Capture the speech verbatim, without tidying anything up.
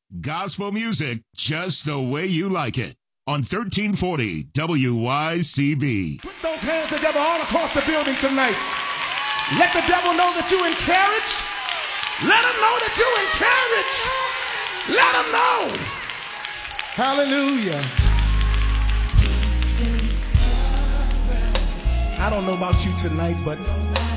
Gospel music just the way you like it. On thirteen forty W Y C B. Put those hands together all across the building tonight. Let the devil know that you encouraged. Let him know that you encouraged. Let him know. Hallelujah. I don't know about you tonight, but